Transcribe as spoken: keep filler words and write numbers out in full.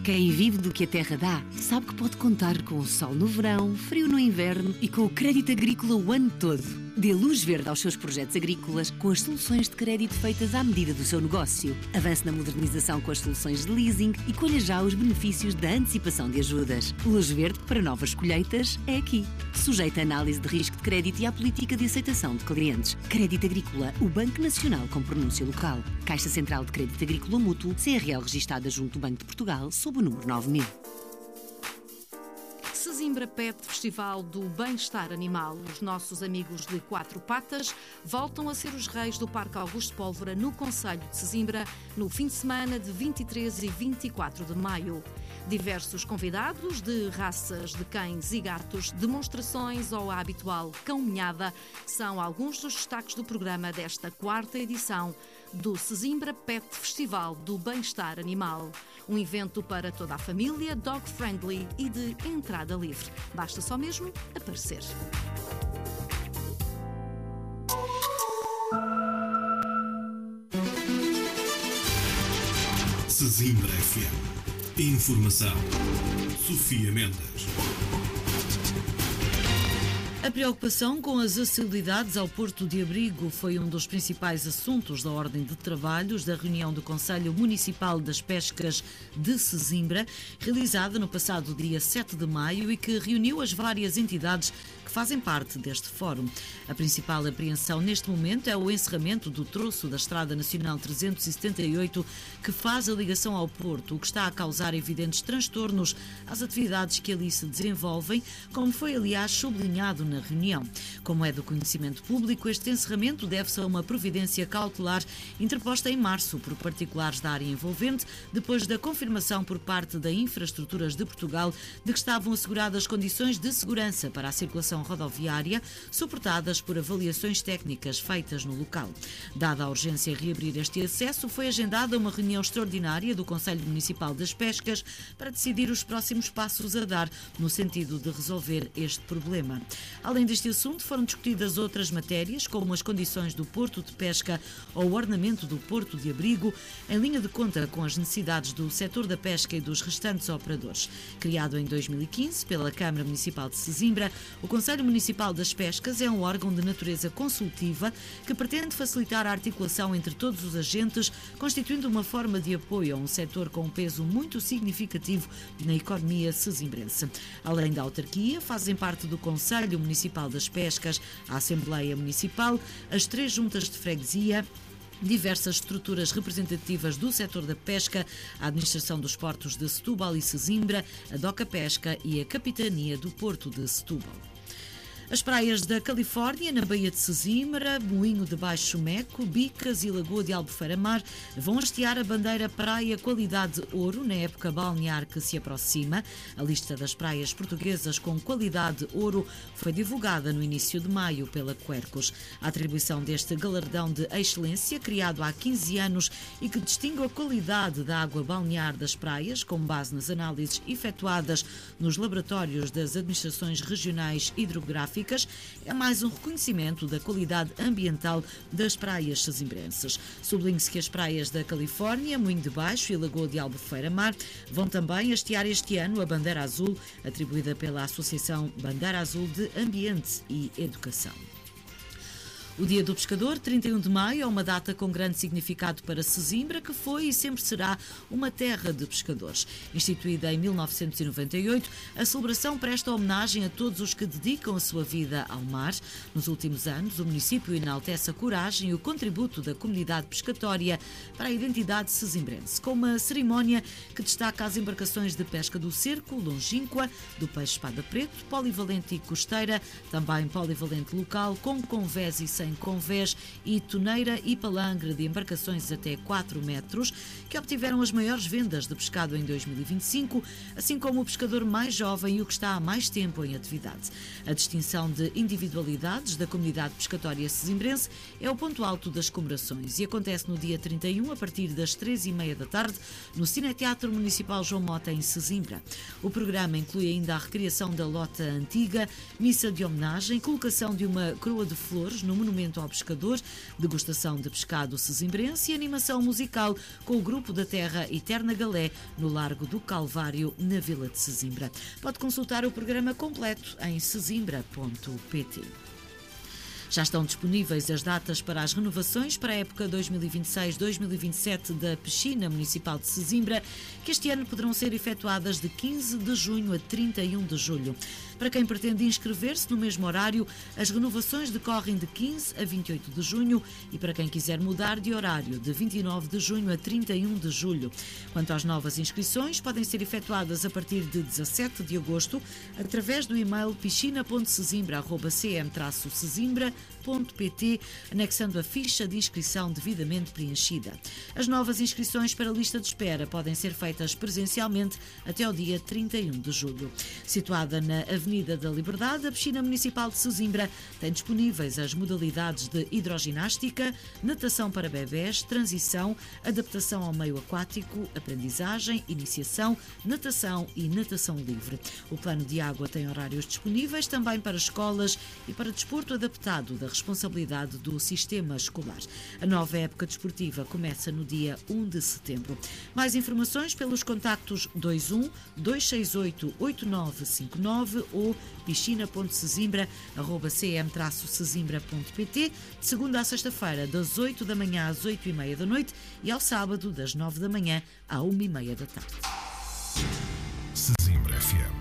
Quem vive do que a terra dá, sabe que pode contar com o sol no verão, frio no inverno e com o crédito agrícola o ano todo. Dê luz verde aos seus projetos agrícolas com as soluções de crédito feitas à medida do seu negócio. Avance na modernização com as soluções de leasing e colha já os benefícios da antecipação de ajudas. Luz verde para novas colheitas é aqui. Sujeita a análise de risco de crédito e à política de aceitação de clientes. Crédito Agrícola, o Banco Nacional com pronúncia local. Caixa Central de Crédito Agrícola Mútuo, C R L registada junto do Banco de Portugal, sob o número nove mil. Sesimbra Pet Festival do Bem-Estar Animal. Os nossos amigos de quatro patas voltam a ser os reis do Parque Augusto Pólvora, no concelho de Sesimbra, no fim de semana de vinte e três e vinte e quatro de maio. Diversos convidados de raças de cães e gatos, demonstrações ou a habitual cão-minhada são alguns dos destaques do programa desta quarta edição do Sesimbra Pet Festival do Bem-Estar Animal. Um evento para toda a família, dog-friendly e de entrada livre. Basta só mesmo aparecer. Sesimbra F M. Informação. Sofia Mendes. A preocupação com as acessibilidades ao Porto de Abrigo foi um dos principais assuntos da ordem de trabalhos da reunião do Conselho Municipal das Pescas de Sesimbra, realizada no passado dia sete de maio e que reuniu as várias entidades que fazem parte deste fórum. A principal apreensão neste momento é o encerramento do troço da Estrada Nacional trezentos e setenta e oito que faz a ligação ao Porto, o que está a causar evidentes transtornos às atividades que ali se desenvolvem, como foi aliás sublinhado na reunião. Como é do conhecimento público, este encerramento deve-se a uma providência cautelar interposta em março por particulares da área envolvente, depois da confirmação por parte da Infraestruturas de Portugal de que estavam asseguradas condições de segurança para a circulação rodoviária, suportadas por avaliações técnicas feitas no local. Dada a urgência em reabrir este acesso, foi agendada uma reunião extraordinária do Conselho Municipal das Pescas para decidir os próximos passos a dar no sentido de resolver este problema. Além deste assunto, foram discutidas outras matérias, como as condições do Porto de Pesca ou o ornamento do Porto de Abrigo, em linha de conta com as necessidades do setor da pesca e dos restantes operadores. Criado em dois mil e quinze pela Câmara Municipal de Sesimbra, o Conselho Municipal das Pescas é um órgão de natureza consultiva que pretende facilitar a articulação entre todos os agentes, constituindo uma forma de apoio a um setor com um peso muito significativo na economia sesimbrense. Além da autarquia, fazem parte do Conselho Municipal das Pescas, a Assembleia Municipal, as três juntas de freguesia, diversas estruturas representativas do setor da pesca, a Administração dos Portos de Setúbal e Sesimbra, a Doca Pesca e a Capitania do Porto de Setúbal. As praias da Califórnia, na Baía de Sesimbra, Moinho de Baixo Meco, Bicas e Lagoa de Albufeira Mar vão hastear a bandeira Praia Qualidade Ouro na época balnear que se aproxima. A lista das praias portuguesas com qualidade ouro foi divulgada no início de maio pela Quercus. A atribuição deste galardão de excelência, criado há quinze anos e que distingue a qualidade da água balnear das praias, com base nas análises efetuadas nos laboratórios das administrações regionais hidrográficas, é mais um reconhecimento da qualidade ambiental das praias sesimbrenses. Sublinhe-se que as praias da Califórnia, Moinho de Baixo e Lagoa de Albufeira Mar vão também hastear este ano a Bandeira Azul, atribuída pela Associação Bandeira Azul de Ambiente e Educação. O Dia do Pescador, trinta e um de maio, é uma data com grande significado para Sesimbra, que foi e sempre será uma terra de pescadores. Instituída em mil novecentos e noventa e oito, a celebração presta homenagem a todos os que dedicam a sua vida ao mar. Nos últimos anos, o município enaltece a coragem e o contributo da comunidade pescatória para a identidade sesimbrense, com uma cerimónia que destaca as embarcações de pesca do cerco, longínqua, do peixe espada preto, polivalente e costeira, também polivalente local, com convés e sem convés e toneira e palangre de embarcações até quatro metros, que obtiveram as maiores vendas de pescado em dois mil e vinte e cinco, assim como o pescador mais jovem e o que está há mais tempo em atividade. A distinção de individualidades da comunidade pescatória sesimbrense é o ponto alto das comemorações e acontece no dia trinta e um, a partir das três e meia da tarde, no Cineteatro Municipal João Mota, em Sesimbra. O programa inclui ainda a recriação da lota antiga, missa de homenagem, colocação de uma coroa de flores no monumento monumento ao pescador, degustação de pescado sesimbrense e animação musical com o Grupo da Terra Eterna Galé, no Largo do Calvário, na Vila de Sesimbra. Pode consultar o programa completo em sesimbra ponto pt. Já estão disponíveis as datas para as renovações para a época dois mil e vinte e seis dois mil e vinte e sete da Piscina Municipal de Sesimbra, que este ano poderão ser efetuadas de quinze de junho a trinta e um de julho. Para quem pretende inscrever-se no mesmo horário, as renovações decorrem de quinze a vinte e oito de junho e para quem quiser mudar de horário, de vinte e nove de junho a trinta e um de julho. Quanto às novas inscrições, podem ser efetuadas a partir de dezassete de agosto através do e-mail piscina ponto sesimbra arroba c m traço sesimbra ponto pt, anexando a ficha de inscrição devidamente preenchida. As novas inscrições para a lista de espera podem ser feitas presencialmente até ao dia trinta e um de julho. Situada na Avenida da Liberdade, a Piscina Municipal de Sesimbra tem disponíveis as modalidades de hidroginástica, natação para bebés, transição, adaptação ao meio aquático, aprendizagem, iniciação, natação e natação livre. O plano de água tem horários disponíveis também para escolas e para desporto adaptado da responsabilidade do sistema escolar. A nova época desportiva começa no dia um de setembro. Mais informações pelos contactos dois um dois seis oito oito nove cinco nove ou piscina ponto sesimbra arroba c m traço sesimbra ponto pt, de segunda a sexta-feira, das oito da manhã às oito e meia da noite e ao sábado, das nove da manhã à uma e meia da tarde. Sesimbra F M.